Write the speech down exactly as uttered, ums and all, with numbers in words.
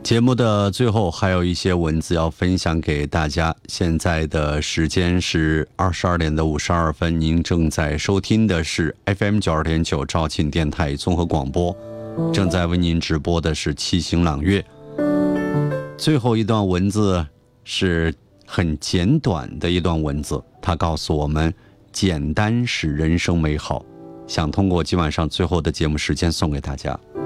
节目的最后还有一些文字要分享给大家。现在的时间是二十二点的五十二分，您正在收听的是 F M 九十二点九肇庆电台综合广播，正在为您直播的是七星朗月。最后一段文字是很简短的一段文字，它告诉我们简单使人生美好，想通过今晚上最后的节目时间送给大家。